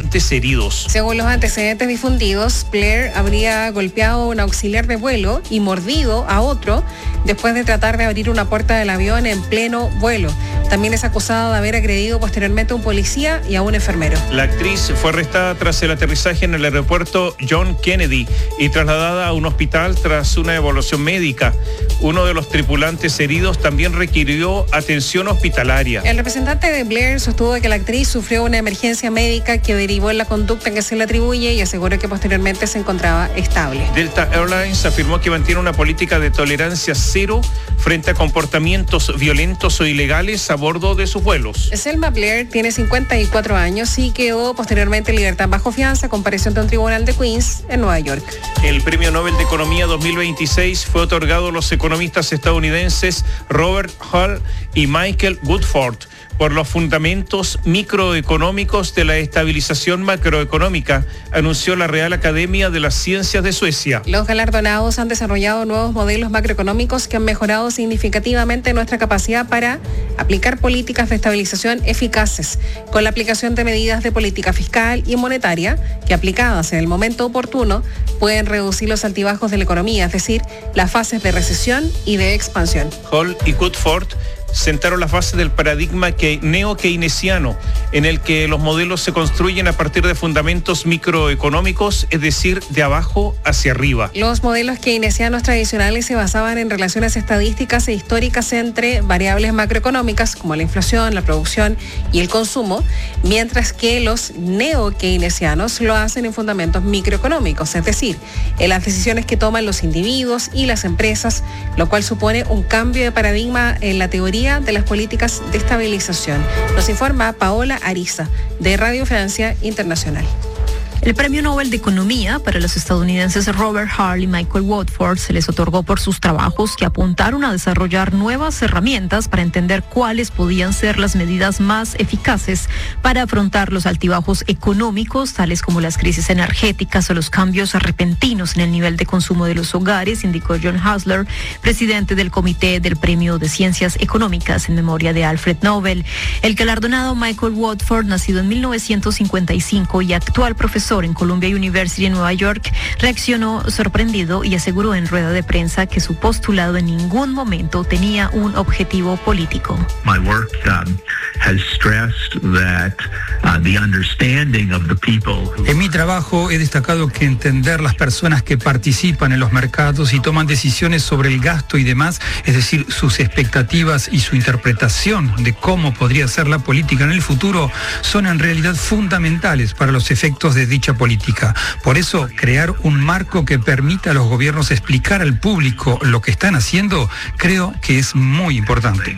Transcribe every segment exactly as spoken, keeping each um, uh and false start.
tripulantes heridos. Según los antecedentes difundidos, Blair habría golpeado a un auxiliar de vuelo y mordido a otro después de tratar de abrir una puerta del avión en pleno vuelo. También es acusada de haber agredido posteriormente a un policía y a un enfermero. La actriz fue arrestada tras el aterrizaje en el aeropuerto John Kennedy y trasladada a un hospital tras una evaluación médica. Uno de los tripulantes heridos también requirió atención hospitalaria. El representante de Blair sostuvo que la actriz sufrió una emergencia médica que derivó en la conducta que se le atribuye y aseguró que posteriormente se encontraba estable. Delta Airlines afirmó que mantiene una política de tolerancia cero frente a comportamientos violentos o ilegales a bordo de sus vuelos. Selma Blair tiene cincuenta y cuatro años y quedó posteriormente en libertad bajo fianza, compareció ante un tribunal de Queens en Nueva York. El Premio Nobel de Economía dos mil veintiséis fue otorgado a los economistas estadounidenses Robert Hall y Michael Woodford por los fundamentos microeconómicos de la estabilización macroeconómica, anunció la Real Academia de las Ciencias de Suecia. Los galardonados han desarrollado nuevos modelos macroeconómicos que han mejorado significativamente nuestra capacidad para aplicar políticas de estabilización eficaces, con la aplicación de medidas de política fiscal y monetaria que, aplicadas en el momento oportuno, pueden reducir los altibajos de la economía, es decir, las fases de recesión y de expansión. Hall y Woodford sentaron las bases del paradigma neo-keynesiano, en el que los modelos se construyen a partir de fundamentos microeconómicos, es decir, de abajo hacia arriba. Los modelos keynesianos tradicionales se basaban en relaciones estadísticas e históricas entre variables macroeconómicas como la inflación, la producción y el consumo, mientras que los neo-keynesianos lo hacen en fundamentos microeconómicos, es decir, en las decisiones que toman los individuos y las empresas, lo cual supone un cambio de paradigma en la teoría de las políticas de estabilización. Nos informa Paola Ariza, de Radio Francia Internacional. El Premio Nobel de Economía para los estadounidenses Robert Hall y Michael Woodford se les otorgó por sus trabajos que apuntaron a desarrollar nuevas herramientas para entender cuáles podían ser las medidas más eficaces para afrontar los altibajos económicos, tales como las crisis energéticas o los cambios repentinos en el nivel de consumo de los hogares, indicó John Hasler, presidente del Comité del Premio de Ciencias Económicas en memoria de Alfred Nobel. El galardonado Michael Woodford, nacido en mil novecientos cincuenta y cinco y actual profesor en Columbia University en Nueva York, reaccionó sorprendido y aseguró en rueda de prensa que su postulado en ningún momento tenía un objetivo político. My work um, has stressed that uh, the understanding of the people who... En mi trabajo he destacado que entender las personas que participan en los mercados y toman decisiones sobre el gasto y demás, es decir, sus expectativas y su interpretación de cómo podría ser la política en el futuro, son en realidad fundamentales para los efectos de dicha política. Por eso, crear un marco que permita a los gobiernos explicar al público lo que están haciendo, creo que es muy importante.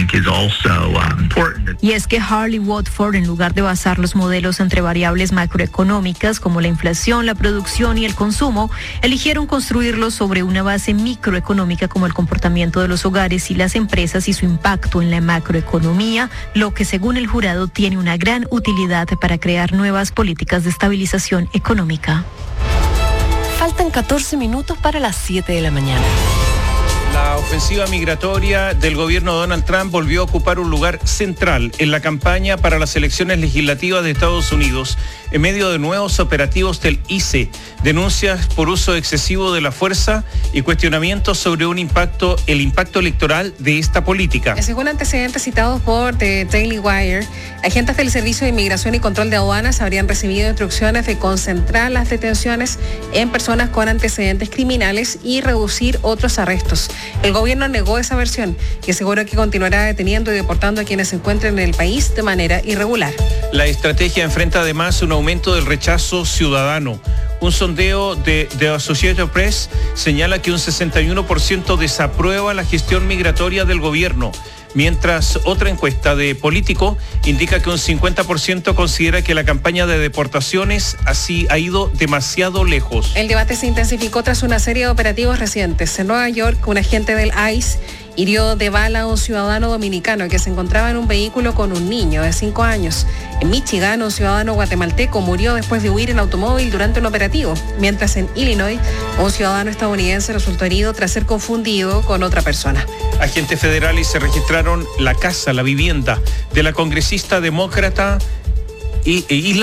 Y es que Hall y Woodford, en lugar de basar los modelos entre variables macroeconómicas como la inflación, la producción y el consumo, eligieron construirlos sobre una base microeconómica como el comportamiento de los hogares y las empresas y su impacto en la macroeconomía, lo que según el jurado tiene una gran utilidad para crear nuevas políticas de estabilización económica. Faltan catorce minutos para las siete de la mañana. La ofensiva migratoria del gobierno de Donald Trump volvió a ocupar un lugar central en la campaña para las elecciones legislativas de Estados Unidos, en medio de nuevos operativos del I C E, denuncias por uso excesivo de la fuerza y cuestionamientos sobre un impacto, el impacto electoral de esta política. Según antecedentes citados por The Daily Wire, agentes del Servicio de Inmigración y Control de Aduanas habrían recibido instrucciones de concentrar las detenciones en personas con antecedentes criminales y reducir otros arrestos. El gobierno negó esa versión y aseguró que continuará deteniendo y deportando a quienes se encuentren en el país de manera irregular. La estrategia enfrenta además un aumento del rechazo ciudadano. Un sondeo de The Associated Press señala que un sesenta y uno por ciento desaprueba la gestión migratoria del gobierno, mientras otra encuesta de Político indica que un cincuenta por ciento considera que la campaña de deportaciones así ha ido demasiado lejos. El debate se intensificó tras una serie de operativos recientes. En Nueva York, un agente del I C E hirió de bala a un ciudadano dominicano que se encontraba en un vehículo con un niño de cinco años. En Michigan, un ciudadano guatemalteco murió después de huir en automóvil durante un operativo, mientras en Illinois, un ciudadano estadounidense resultó herido tras ser confundido con otra persona. Agentes federales se registraron la casa, la vivienda de la congresista demócrata Ilan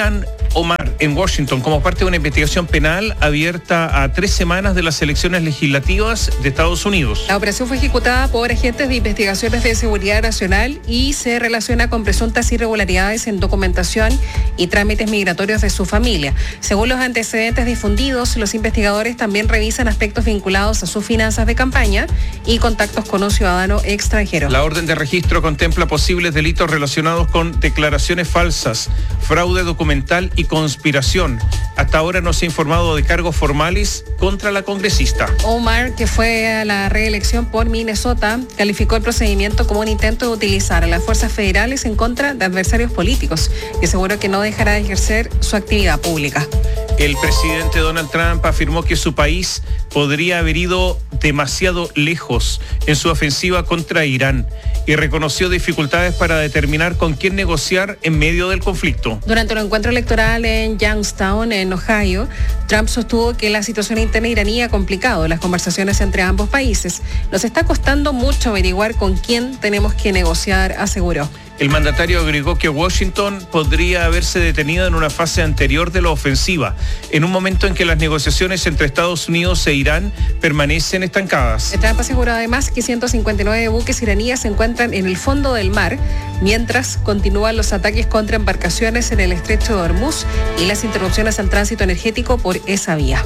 Omar, en Washington, como parte de una investigación penal abierta a tres semanas de las elecciones legislativas de Estados Unidos. La operación fue ejecutada por agentes de investigaciones de seguridad nacional y se relaciona con presuntas irregularidades en documentación y trámites migratorios de su familia. Según los antecedentes difundidos, los investigadores también revisan aspectos vinculados a sus finanzas de campaña y contactos con un ciudadano extranjero. La orden de registro contempla posibles delitos relacionados con declaraciones falsas, fraude documental y conspiración. Hasta ahora no se ha informado de cargos formales contra la congresista. Omar, que fue a la reelección por Minnesota, calificó el procedimiento como un intento de utilizar a las fuerzas federales en contra de adversarios políticos y aseguró que no dejará de ejercer su actividad pública. El presidente Donald Trump afirmó que su país podría haber ido demasiado lejos en su ofensiva contra Irán y reconoció dificultades para determinar con quién negociar en medio del conflicto. Durante un encuentro electoral en Youngstown, en Ohio, Trump sostuvo que la situación interna iraní ha complicado las conversaciones entre ambos países. Nos está costando mucho averiguar con quién tenemos que negociar, aseguró. El mandatario agregó que Washington podría haberse detenido en una fase anterior de la ofensiva, en un momento en que las negociaciones entre Estados Unidos e Irán permanecen estancadas. Trump aseguró además que ciento cincuenta y nueve buques iraníes se encuentran en el fondo del mar, mientras continúan los ataques contra embarcaciones en el estrecho de Hormuz y las interrupciones al tránsito energético por esa vía.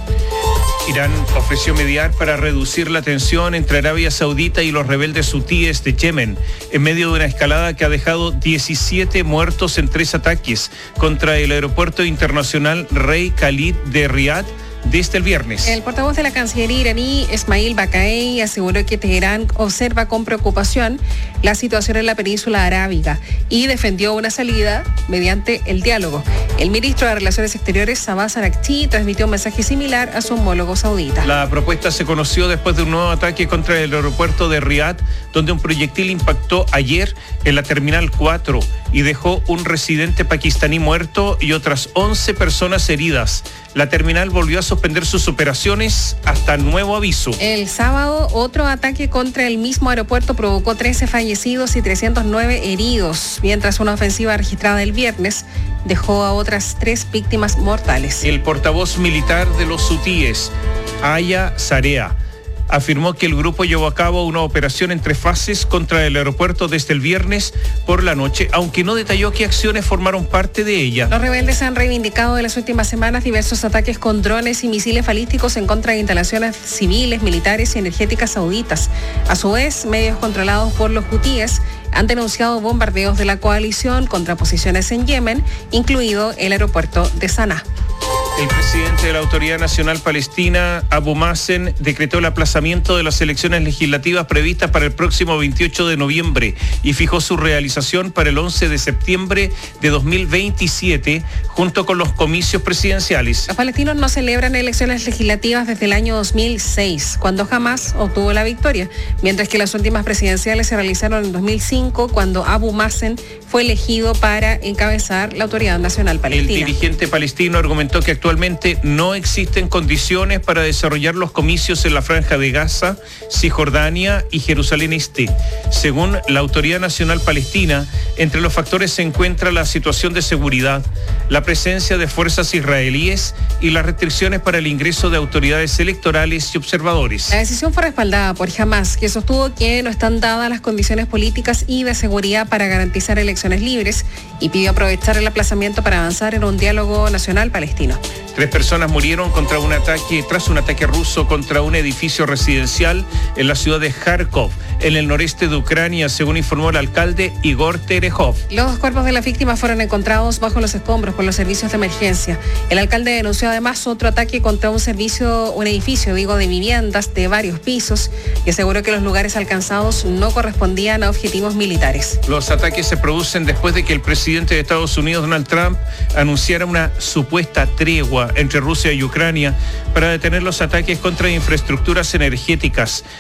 Irán ofreció mediar para reducir la tensión entre Arabia Saudita y los rebeldes hutíes de Yemen, en medio de una escalada que ha dejado diecisiete muertos en tres ataques contra el aeropuerto internacional Rey Khalid de Riad desde el viernes. El portavoz de la Cancillería iraní, Esmail Baqai, aseguró que Teherán observa con preocupación la situación en la península arábiga y defendió una salida mediante el diálogo. El ministro de Relaciones Exteriores, Abbas Araghchi, transmitió un mensaje similar a su homólogo saudita. La propuesta se conoció después de un nuevo ataque contra el aeropuerto de Riad, donde un proyectil impactó ayer en la Terminal cuatro y dejó un residente pakistaní muerto y otras once personas heridas. La terminal volvió a suspender sus operaciones hasta nuevo aviso. El sábado, otro ataque contra el mismo aeropuerto provocó trece fallecidos y trescientos nueve heridos, mientras una ofensiva registrada el viernes dejó a otras tres víctimas mortales. El portavoz militar de los hutíes, Aya Sarea, afirmó que el grupo llevó a cabo una operación en tres fases contra el aeropuerto desde el viernes por la noche, aunque no detalló qué acciones formaron parte de ella. Los rebeldes han reivindicado en las últimas semanas diversos ataques con drones y misiles balísticos en contra de instalaciones civiles, militares y energéticas sauditas. A su vez, medios controlados por los hutíes han denunciado bombardeos de la coalición contra posiciones en Yemen, incluido el aeropuerto de Saná. El presidente de la Autoridad Nacional Palestina, Abu Mazen, decretó el aplazamiento de las elecciones legislativas previstas para el próximo veintiocho de noviembre y fijó su realización para el once de septiembre de dos mil veintisiete, junto con los comicios presidenciales. Los palestinos no celebran elecciones legislativas desde el año dos mil seis, cuando Hamás obtuvo la victoria, mientras que las últimas presidenciales se realizaron en dos mil cinco, cuando Abu Mazen fue elegido para encabezar la Autoridad Nacional Palestina. El dirigente palestino argumentó que actualmente no existen condiciones para desarrollar los comicios en la Franja de Gaza, Cisjordania y Jerusalén Este. Según la Autoridad Nacional Palestina, entre los factores se encuentra la situación de seguridad, la presencia de fuerzas israelíes y las restricciones para el ingreso de autoridades electorales y observadores. La decisión fue respaldada por Hamás, que sostuvo que no están dadas las condiciones políticas y de seguridad para garantizar elecciones libres y pidió aprovechar el aplazamiento para avanzar en un diálogo nacional palestino. Tres personas murieron contra un ataque, tras un ataque ruso contra un edificio residencial en la ciudad de Kharkov, en el noreste de Ucrania, según informó el alcalde Igor Terehov. Los dos cuerpos de las víctimas fueron encontrados bajo los escombros por los servicios de emergencia. El alcalde denunció además otro ataque contra un servicio, un edificio, digo, de viviendas de varios pisos y aseguró que los lugares alcanzados no correspondían a objetivos militares. Los ataques se producen después de que el presidente de Estados Unidos, Donald Trump, anunciara una supuesta tregua entre Rusia y Ucrania para detener los ataques contra infraestructuras energéticas.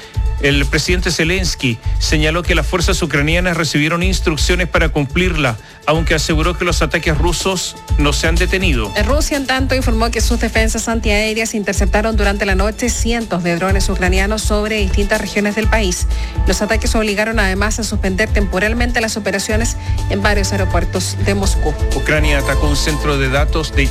El presidente Zelensky señaló que las fuerzas ucranianas recibieron instrucciones para cumplirla, aunque aseguró que los ataques rusos no se han detenido. Rusia, en tanto, informó que sus defensas antiaéreas interceptaron durante la noche cientos de drones ucranianos sobre distintas regiones del país. Los ataques obligaron además a suspender temporalmente las operaciones en varios aeropuertos de Moscú. Ucrania atacó un centro de datos de